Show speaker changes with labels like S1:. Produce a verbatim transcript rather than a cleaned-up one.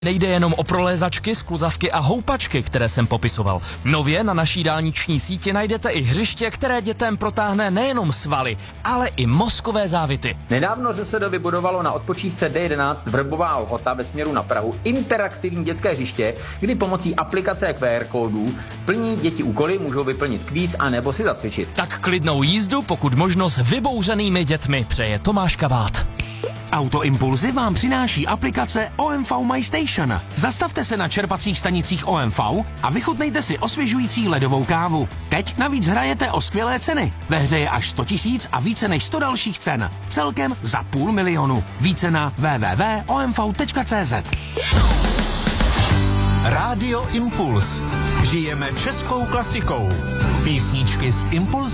S1: Nejde jenom o prolézačky, skluzavky a houpačky, které jsem popisoval. Nově na naší dálniční síti najdete i hřiště, které dětem protáhne nejenom svaly, ale i mozkové závity.
S2: Nedávno ŘSD vybudovalo na odpočívce D jedenáct Vrbová Lhota ve směru na Prahu interaktivní dětské hřiště, kdy pomocí aplikace Q R kódů plní děti úkoly, můžou vyplnit kvíz a nebo si zacvičit.
S1: Tak klidnou jízdu, pokud možno s vybouřenými dětmi, přeje Tomáš Kabát.
S3: Autoimpulzy vám přináší aplikace O M V My Station. Zastavte se na čerpacích stanicích O M V a vychutnejte si osvěžující ledovou kávu. Teď navíc hrajete o skvělé ceny. Ve hře je až sto tisíc a více než sto dalších cen. Celkem za půl milionu. Více na w w w tečka o m v tečka c z.
S4: Rádio Impuls. Žijeme českou klasikou. Písničky z Impulzu.